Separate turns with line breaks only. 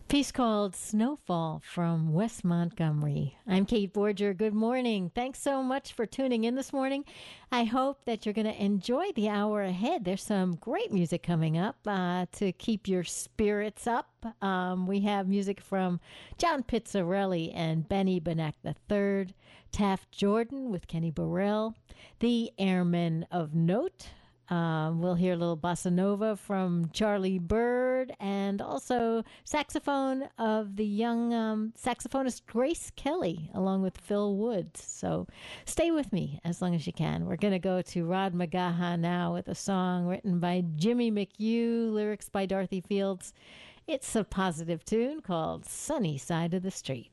Piece called Snowfall from West Montgomery. I'm Kate Borger. Good morning. Thanks so much for tuning in this morning. I hope that you're going to enjoy the hour ahead. There's some great music coming up to keep your spirits up. We have music from John Pizzarelli and Benny Benek III, Taft Jordan with Kenny Burrell, the Airmen of Note. We'll hear a little bossa nova from Charlie Bird and also saxophone of the young saxophonist Grace Kelly along with Phil Woods. So stay with me as long as you can. We're going to go to Rod Magaha now with a song written by Jimmy McHugh, lyrics by Dorothy Fields. It's a positive tune called Sunny Side of the Street.